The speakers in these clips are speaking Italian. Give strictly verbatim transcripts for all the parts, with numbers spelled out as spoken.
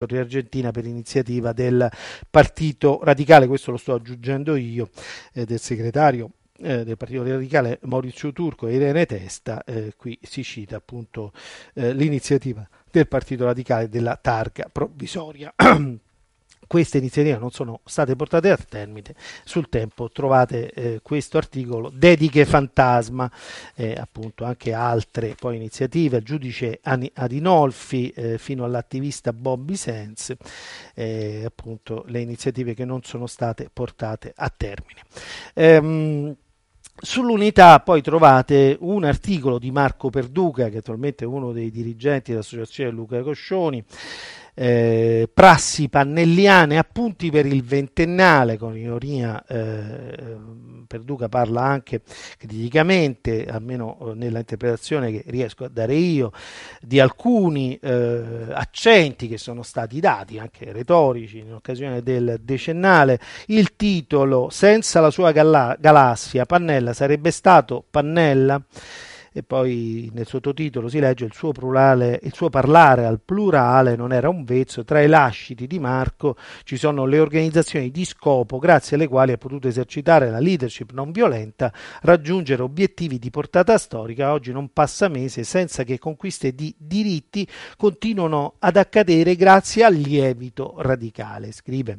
Argentina per iniziativa del Partito Radicale, questo lo sto aggiungendo io, eh, del segretario eh, del Partito Radicale Maurizio Turco e Irene Testa. Eh, qui si cita appunto eh, l'iniziativa del Partito Radicale della targa provvisoria. Queste iniziative non sono state portate a termine. Sul Tempo trovate eh, questo articolo, dediche fantasma, eh, appunto anche altre poi iniziative, il giudice Adinolfi eh, fino all'attivista Bobby Sands, eh, appunto le iniziative che non sono state portate a termine. Ehm, Sull'Unità poi trovate un articolo di Marco Perduca, che attualmente è uno dei dirigenti dell'associazione Luca Coscioni, eh, prassi pannelliane, appunti per il ventennale, con ironia. eh, Perduca parla anche criticamente, almeno nella interpretazione che riesco a dare io, di alcuni eh, accenti che sono stati dati, anche retorici, in occasione del decennale. Il titolo: senza la sua gala- galassia Pannella sarebbe stato Pannella. E poi nel sottotitolo si legge: il suo, plurale, il suo parlare al plurale non era un vezzo, tra i lasciti di Marco ci sono le organizzazioni di scopo grazie alle quali ha potuto esercitare la leadership non violenta, raggiungere obiettivi di portata storica. Oggi non passa mese senza che conquiste di diritti continuano ad accadere grazie al lievito radicale, scrive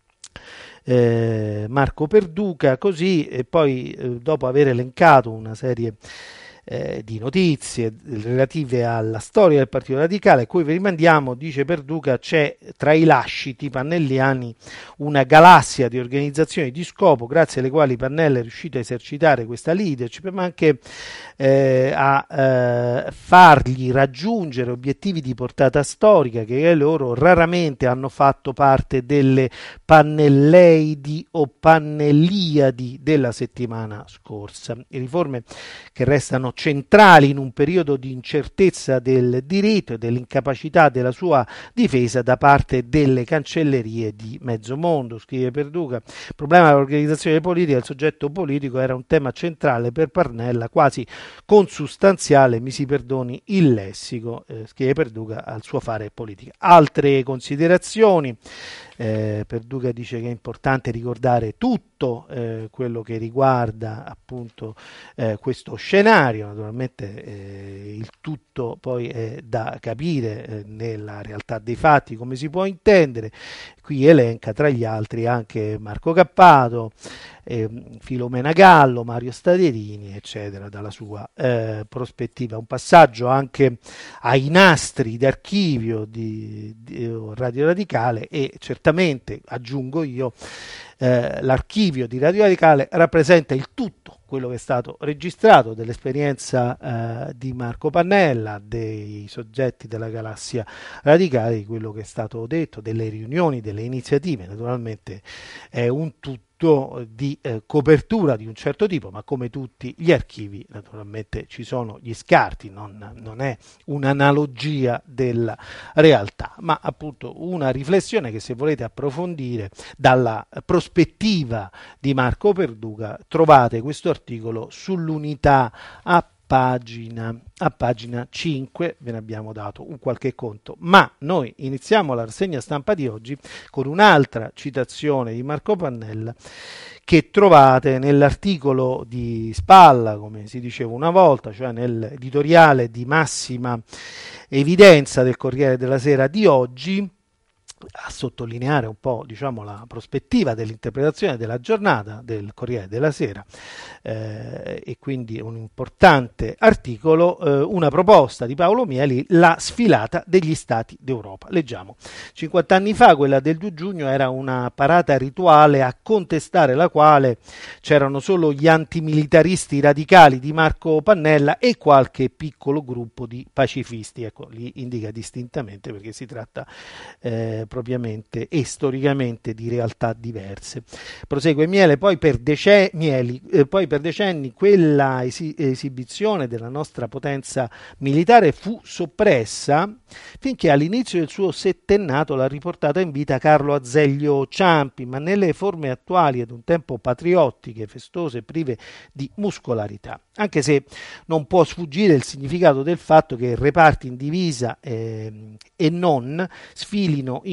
eh, Marco Perduca. Così, e poi eh, dopo aver elencato una serie Eh, di notizie relative alla storia del Partito Radicale, a cui vi rimandiamo, dice Perduca, c'è tra i lasciti pannelliani una galassia di organizzazioni di scopo grazie alle quali Pannella è riuscito a esercitare questa leadership, ma anche eh, a eh, fargli raggiungere obiettivi di portata storica che loro raramente hanno fatto parte delle pannelleidi o pannelliadi della settimana scorsa. Le riforme che restano centrali in un periodo di incertezza del diritto e dell'incapacità della sua difesa da parte delle cancellerie di mezzo mondo, scrive Perduca. Il problema dell'organizzazione politica del soggetto politico era un tema centrale per Pannella, quasi consustanziale, mi si perdoni il lessico, eh, scrive Perduca, al suo fare politica. Altre considerazioni: Eh, Perduca dice che è importante ricordare tutto eh, quello che riguarda appunto eh, questo scenario. Naturalmente eh, il tutto poi è da capire eh, nella realtà dei fatti, come si può intendere. Qui elenca tra gli altri anche Marco Cappato, eh, Filomena Gallo, Mario Stadierini, eccetera, dalla sua eh, prospettiva. Un passaggio anche ai nastri d'archivio di, di Radio Radicale, e certamente, aggiungo io, eh, l'archivio di Radio Radicale rappresenta il tutto quello che è stato registrato dell'esperienza eh, di Marco Pannella, dei soggetti della galassia radicale, di quello che è stato detto, delle riunioni, delle iniziative. Naturalmente è un tutto di eh, copertura di un certo tipo, ma come tutti gli archivi naturalmente ci sono gli scarti, non, non è un'analogia della realtà, ma appunto una riflessione che, se volete approfondire dalla prospettiva di Marco Perduca, trovate questo articolo sull'Unità a pagina, a pagina cinque. Ve ne abbiamo dato un qualche conto, ma noi iniziamo la rassegna stampa di oggi con un'altra citazione di Marco Pannella che trovate nell'articolo di spalla, come si diceva una volta, cioè nell'editoriale di massima evidenza del Corriere della Sera di oggi, a sottolineare un po', diciamo, la prospettiva dell'interpretazione della giornata del Corriere della Sera, eh, e quindi un importante articolo, eh, una proposta di Paolo Mieli, la sfilata degli stati d'Europa. Leggiamo: cinquanta anni fa quella del due giugno era una parata rituale a contestare la quale c'erano solo gli antimilitaristi radicali di Marco Pannella e qualche piccolo gruppo di pacifisti. Ecco, li indica distintamente perché si tratta eh, propriamente e storicamente di realtà diverse. Prosegue Miele: poi per, dece- Mieli, eh, poi per decenni quella esi- esibizione della nostra potenza militare fu soppressa, finché all'inizio del suo settennato l'ha riportata in vita Carlo Azeglio Ciampi, ma nelle forme attuali ed un tempo patriottiche, festose e prive di muscolarità. Anche se non può sfuggire il significato del fatto che reparti in divisa eh, e non sfilino